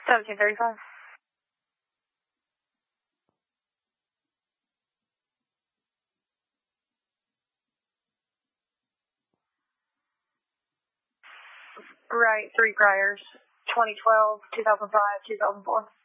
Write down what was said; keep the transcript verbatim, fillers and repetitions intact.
seventeen thirty-five. Right, three priors. twenty twelve, two thousand five, two thousand four.